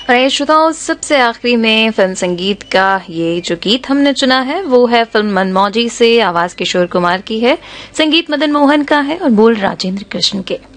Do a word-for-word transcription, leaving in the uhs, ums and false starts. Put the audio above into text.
और श्रोताओं, सबसे आखिरी में फिल्म संगीत का ये जो गीत हमने चुना है वो है फिल्म मनमौजी से। आवाज किशोर कुमार की है, संगीत मदन मोहन का है और बोल राजेंद्र कृष्ण के।